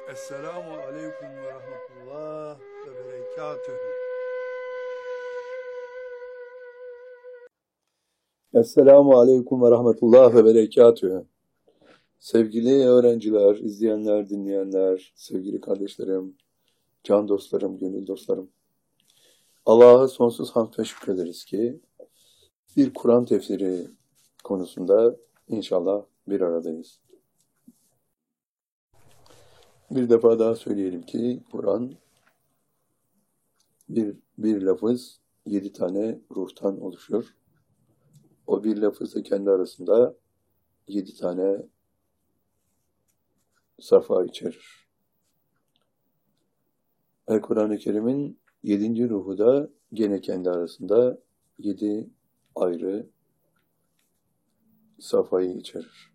Esselamu aleyküm ve rahmetullah ve berekatühü. Esselamu aleyküm ve rahmetullah ve berekatühü. Sevgili öğrenciler, izleyenler, dinleyenler, sevgili kardeşlerim, can dostlarım, gönül dostlarım. Allah'a sonsuz hamd ve şükrederiz ki bir Kur'an tefsiri konusunda inşallah bir aradayız. Bir defa daha söyleyelim ki Kur'an bir lafız 7 tane ruhtan oluşuyor. O bir lafızla kendi arasında 7 tane safa içerir. Kur'an-ı Kerim'in 7. ruhu da gene kendi arasında 7 ayrı safayı içerir.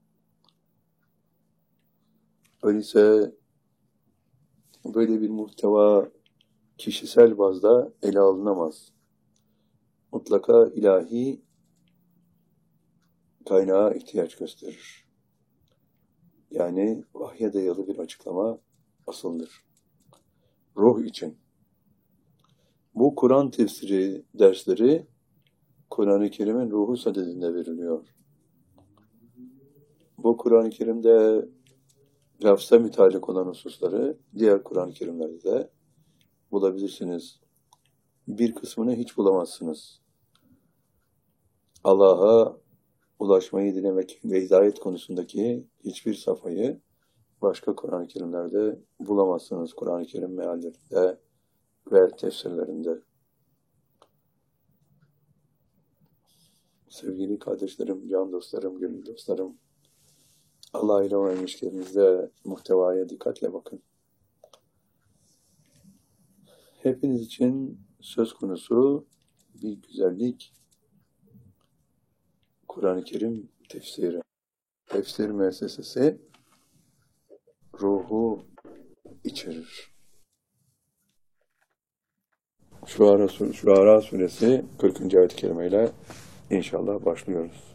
Öyleyse böyle bir muhteva kişisel bazda ele alınamaz. Mutlaka ilahi kaynağa ihtiyaç gösterir. Yani vahye dayalı bir açıklama asıldır. Ruh için. Bu Kur'an tefsiri dersleri Kur'an-ı Kerim'in ruhu sadedinde veriliyor. Bu Kur'an-ı Kerim'de lafza mütalik olan hususları diğer Kur'an-ı Kerimlerde de bulabilirsiniz. Bir kısmını hiç bulamazsınız. Allah'a ulaşmayı dilemek ve hidayet konusundaki hiçbir safhayı başka Kur'an-ı Kerimlerde bulamazsınız. Kur'an-ı Kerim meallerinde ve tefsirlerinde. Sevgili kardeşlerim, can dostlarım, gönül dostlarım, Allah ile olan ilişkilerinizde muhtevaya dikkatle bakın. Hepiniz için söz konusu bir güzellik Kur'an-ı Kerim tefsiri. Tefsir müessesesi ruhu içerir. Şuara suresi 40. ayet-i kerimeyle inşallah başlıyoruz.